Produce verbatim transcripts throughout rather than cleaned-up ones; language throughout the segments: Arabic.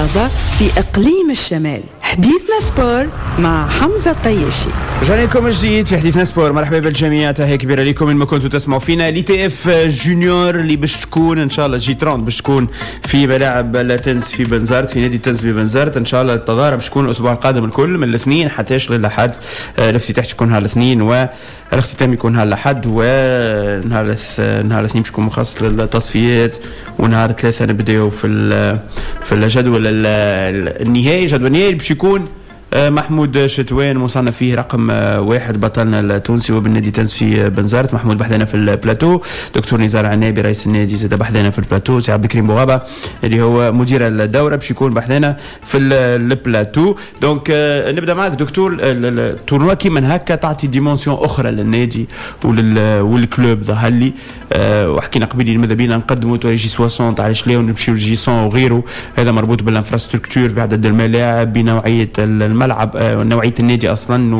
الرياضة في إقليم الشمال. حديثنا سبور مع حمزة الطياشي. رجعنا لكم من جديد في حديثنا سبور. مرحبا بالجميع، تحية كبيرة لكم من ما كنتوا تسمعوا فينا. لي تي اف جونيور اللي باش تكون ان شاء الله جي ثلاثين باش تكون في ملاعب التنس في بنزرت، في نادي التنس ببنزرت ان شاء الله. التظاهرة باش تكون الاسبوع القادم الكل من الاثنين حتى للاحد. الافتتاح تكون نهار الاثنين والاختتام يكون نهار الاحد، ونهار نهار الاثنين باش يكون مخصص للتصفيات، ونهار الثلاثاء نبداو في في الجدول النهائي. جدول النهائي باش يكون محمود شتوان مصنف فيه رقم واحد بطلنا التونسي وبالنادي تنس في بنزرت. محمود بحثنا في البلاتو. دكتور نزار عنابي رئيس النادي زاد بحثنا في البلاتو. سي عبد الكريم بوغابة اللي هو مدير الدوره باش يكون بحثنا في البلاتو. دونك نبدا معك دكتور. التورنوا كيما هكا تعطي ديمونسيون اخرى للنادي والكلوب ظهر لي. وحكينا قبل ماذا بينا نقدموا توري جي ثمانين علاش لا ونمشيو لجي مية وغيره. هذا مربوط بالانفراستركتور بعدد الملاعب بنوعيه الملعب ونوعيه النادي اصلا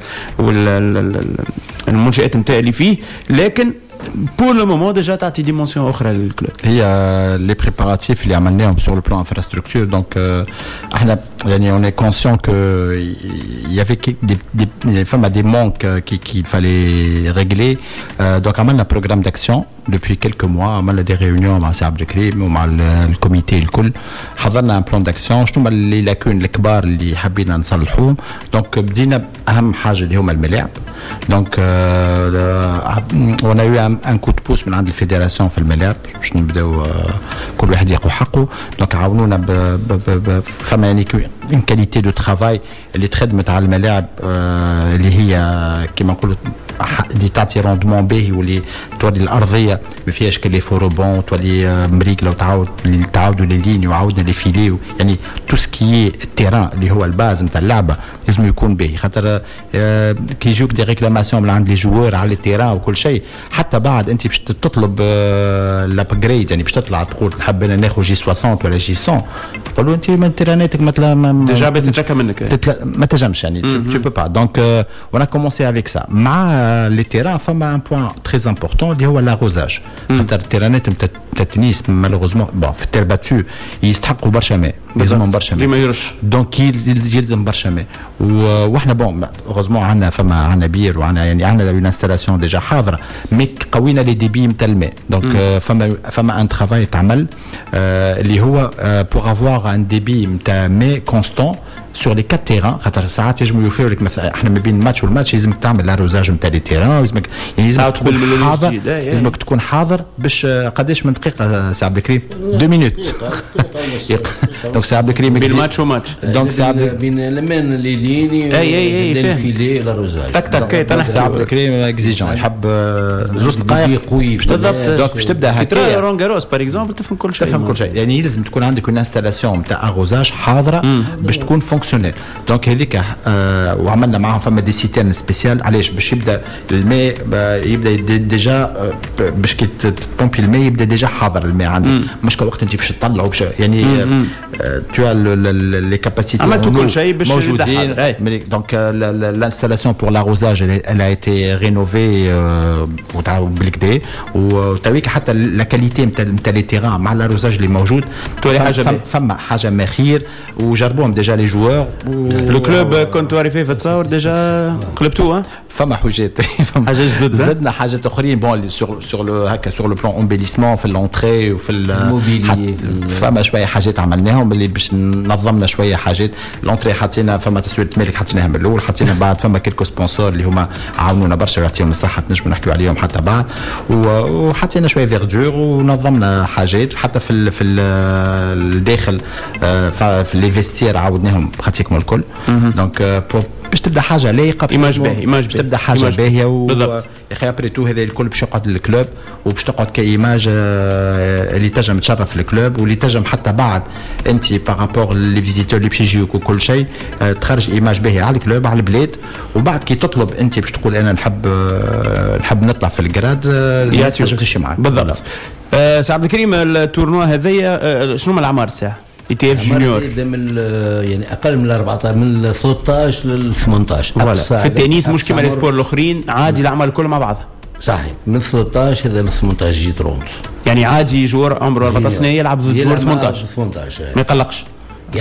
والمنشات نتاع اللي فيه. لكن pour le moment déjà تعطي ديمونسيون اخرى للكلوب. هي لي بريباراتيف اللي عملناهم sur le plan infrastructure. donc احنا يعني on est conscient que il y avait des des des femmes à des manques qui qu'il fallait régler. donc عملنا programme d'action depuis quelques mois. عملنا des réunions مع سي عبد الكريم ومع الكوميتي الكل. حضرنا un plan d'action شنو لي لاكون الكبار اللي حبينا نصلحوهم. donc بدينا اهم حاجه اللي هما الملاعب. donc on a eu un, un coup de pouce من عند الفيدراسيون في الملاعب باش نبداو كل واحد ياخذ حقه. donc عاونونا ب ب فما يعني une qualité de travail اللي تخدمت على الملاعب اللي هي كما نقولوا اللي تعطي روندمون باهي واللي تولي الارضيه ما فيهاش كلي فوروبون، تولي مريك لو تعاود اللي تعاودوا لي لين وعاودنا لي فيلي. يعني تو سكي التيران اللي هو الباز نتاع اللعبه لازم يكون باهي، خاطر كي يجوك دي ريكلاماسيون من عند لي جوار على التيران وكل شيء. حتى بعد انت باش تطلب الابجريد، يعني باش تطلع تقول نحب انا ناخذ جي ثمانين ولا جي مية، تقولوا انت من تيراناتك مثلا ديجا بتتشكى منك ما تجمش يعني tu peux pas. donc euh, on a commencé avec ça. مع les terrains فما un point très important اللي هو l'arrosage. خاطر التيرانات نتاع التنس مالوغوزمون بون في التير باتو يستحقوا برشا ماء، لازمهم برشا ماء، ديما يرش. دونك يلزم برشا ماء. واحنا بون اوغوزمون عندنا فما عندنا بير وعندنا يعني عندنا اون انستالاسيون ديجا حاضره، مي قوينا لي ديبي نتاع الماء. دونك فما فما ان ترافاي تعمل اللي هو بور افوار ان ديبي نتاع ماء كونستون sur les quatre terrains. خاطر ساعات يجموا يوفروا لك مثلا احنا ما بين الماتش والماتش لازمك تعمل لاروزاج نتاع لي تيران، لازمك يعني لازمك تكون حاضر، لازمك تكون حاضر باش قداش من دقيقه سي عبد الكريم؟ دو مينوت. دونك سي عبد الكريم بين الماتش وماتش، دونك سي عبد بين لمن لي ليني اي اي اي الفيلي لاروزاج تك تك. دونك سي عبد الكريم اكزيجون، يحب زوج دقائق قوي بالضبط. دونك باش تبدا هكا ترى رونغاروس باغ اكزومبل تفهم كل شيء، تفهم كل شيء. يعني لازم تكون عندك اون انستالاسيون نتاع اروزاج حاضره باش تكون فونكسيونيل. دونك هذيك آه وعملنا معهم فما دي سيتيرن سبيسيال علاش باش يبدا الماء يبدا ديجا آه باش كي تبومبي الماء يبدا ديجا حاضر الماء عندك، مش كوقت انت باش تطلعوا باش يعني تو لي كاباسيتي عملتوا كل شيء باش موجودين. دونك الانستالاسيون بور لاروزاج elle a été rénovée وتعاود بالكدا، وتويك حتى لا كاليتي نتاع نتاع لي تيران مع لاروزاج اللي موجود تولي حاجه فما حاجه ما خير. وجربوهم ديجا لي جوار. لو كلوب كنتوا عارفين في تصاور ديجا قلبتوه فما حاجات حاجات جدد، زدنا حاجات اخرين بون سور سور لو هكا سور لو بلان امبيليسمون في اللونتري وفي الموبيلي. فما شويه حاجات عملناهم اللي باش نظمنا شويه حاجات. لونتري حطينا فما تسويه مالك حطيناها من الاول، حطينا بعد فما كيلكو سبونسور اللي هما عاونونا برشا ويعطيهم الصحه نجموا نحكيو عليهم حتى بعد. وحطينا شويه فيردور ونظمنا حاجات حتى في في الداخل في لي فيستير عاودناهم براتيكمون الكل. دونك باش تبدا حاجه لايقه، باش باش تبدا حاجه باهيه. و يا اخي ابري تو هذا الكل باش يقعد للكلوب وباش تقعد كايماج اللي تنجم تشرف الكلوب واللي تنجم حتى بعد انت بارابور لي فيزيتور اللي باش يجيوك وكل شيء تخرج ايماج باهيه على الكلوب على البلاد. وبعد كي تطلب انت باش تقول انا نحب نحب نطلع في الجراد تنجم تمشي معاك بالضبط. أه سي عبد الكريم التورنوا هذايا أه شنو من الاعمار الساعه اي تي اف جونيور؟ من يعني اقل من أربعطاش من ثلاثة عشر ل ثمانية عشر. في التنس مش كما السبور الاخرين عادي الاعمار الكل مع بعضها صحيح. من ثلاثة عشر هذا ل ثمانية عشر جي ثلاثين، يعني عادي جور عمره أربعطاش سنه يلعب ضد جور ثمانية عشر ثمانية عشر ما يقلقش.